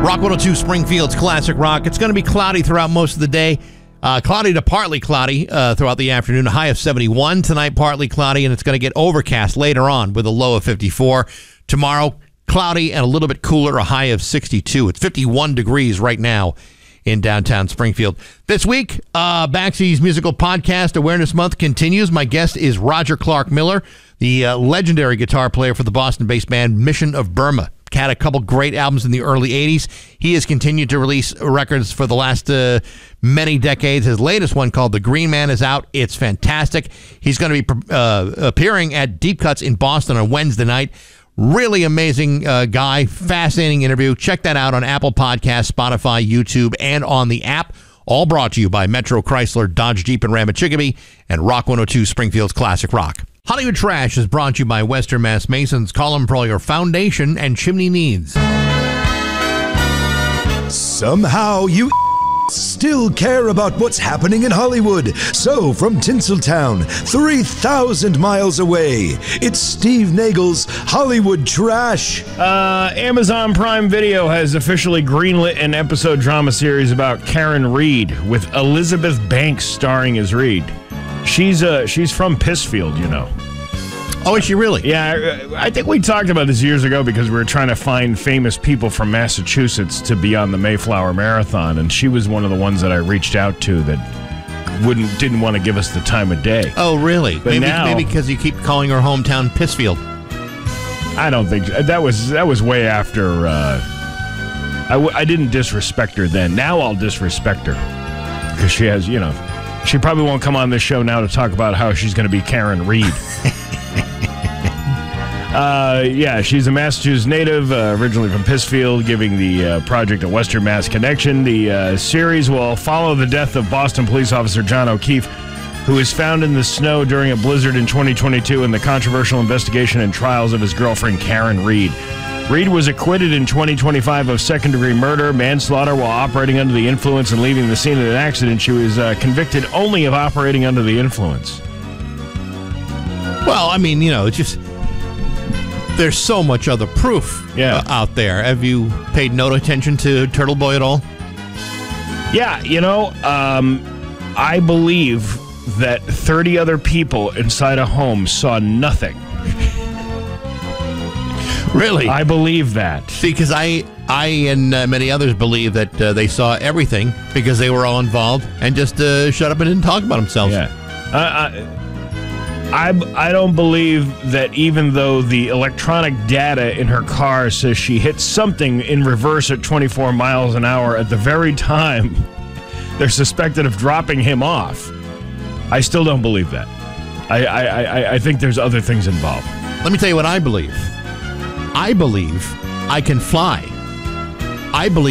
Rock 102 Springfield's Classic Rock. It's going to be cloudy throughout most of the day. Cloudy to partly cloudy throughout the afternoon. A high of 71 tonight, partly cloudy, and it's going to get overcast later on with a low of 54. Tomorrow, cloudy and a little bit cooler, a high of 62. It's 51 degrees right now in downtown Springfield. This week, Baxi's musical podcast Awareness Month continues. My guest is Roger Clark Miller, the legendary guitar player for the Boston-based band Mission of Burma. Had a couple great albums in the early 80s. He has continued to release records for the last many decades. His latest one, called The Green Man, is out. It's fantastic. He's going to be appearing at Deep Cuts in Boston on Wednesday night. Really amazing guy. Fascinating interview. Check that out on Apple Podcasts, Spotify, YouTube, and on the app. All brought to you by Metro Chrysler, Dodge Jeep, and Ram at Chicopee, and Rock 102 Springfield's Classic Rock. Hollywood Trash is brought to you by Western Mass Masons. Call them for all your foundation and chimney needs. Somehow you still care about what's happening in Hollywood. So, from Tinseltown, 3,000 miles away, it's Steve Nagel's Hollywood Trash. Amazon Prime Video has officially greenlit an episode drama series about Karen Reed, with Elizabeth Banks starring as Reed. She's from Pissfield, you know. Oh, is she really? Yeah, I think we talked about this years ago because we were trying to find famous people from Massachusetts to be on the Mayflower Marathon, and she was one of the ones that I reached out to that didn't want to give us the time of day. Oh, really? But maybe because you keep calling her hometown Pissfield. I don't think that was way after. I didn't disrespect her then. Now I'll disrespect her because she has, you know. She probably won't come on this show now to talk about how she's going to be Karen Reed. Yeah, she's a Massachusetts native, originally from Pissfield, giving the project a Western Mass connection. The series will follow the death of Boston police officer John O'Keefe, who was found in the snow during a blizzard in 2022, and the controversial investigation and trials of his girlfriend Karen Reed. Reed was acquitted in 2025 of second-degree murder, manslaughter while operating under the influence and leaving the scene of an accident. She was convicted only of operating under the influence. Well, I mean, you know, it's just there's so much other proof out there. Have you paid no attention to Turtle Boy at all? Yeah, you know, I believe that 30 other people inside a home saw nothing. Really? I believe that. See, because I and many others believe that they saw everything because they were all involved and just shut up and didn't talk about themselves. Yeah. I don't believe that even though the electronic data in her car says she hit something in reverse at 24 miles an hour at the very time they're suspected of dropping him off, I still don't believe that. I think there's other things involved. Let me tell you what I believe. I believe I can fly. I believe